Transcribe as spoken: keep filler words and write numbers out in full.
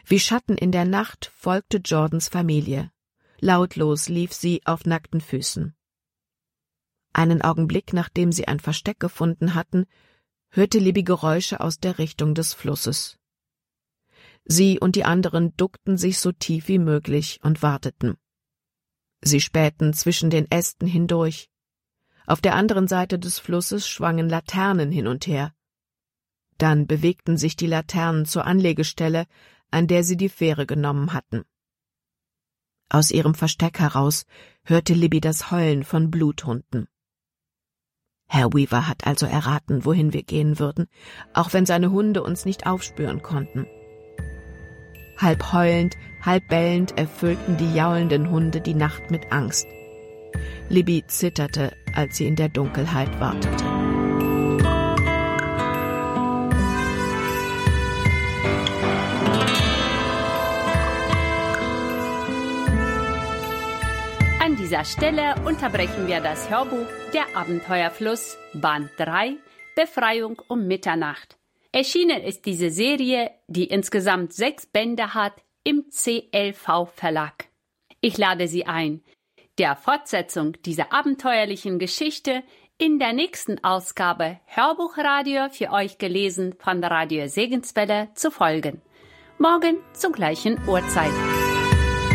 Wie Schatten in der Nacht folgte Jordans Familie. Lautlos lief sie auf nackten Füßen. Einen Augenblick, nachdem sie ein Versteck gefunden hatten, hörte Libby Geräusche aus der Richtung des Flusses. Sie und die anderen duckten sich so tief wie möglich und warteten. Sie spähten zwischen den Ästen hindurch. Auf der anderen Seite des Flusses schwangen Laternen hin und her. Dann bewegten sich die Laternen zur Anlegestelle, an der sie die Fähre genommen hatten. Aus ihrem Versteck heraus hörte Libby das Heulen von Bluthunden. Herr Weaver hat also erraten, wohin wir gehen würden, auch wenn seine Hunde uns nicht aufspüren konnten. Halb heulend, halb bellend erfüllten die jaulenden Hunde die Nacht mit Angst. Libby zitterte, als sie in der Dunkelheit wartete. An dieser Stelle unterbrechen wir das Hörbuch Der Abenteuerfluss, Band drei, Befreiung um Mitternacht. Erschienen ist diese Serie, die insgesamt sechs Bände hat, im C L V Verlag. Ich lade Sie ein, der Fortsetzung dieser abenteuerlichen Geschichte in der nächsten Ausgabe Hörbuchradio für euch gelesen von Radio Segenswelle zu folgen. Morgen zur gleichen Uhrzeit.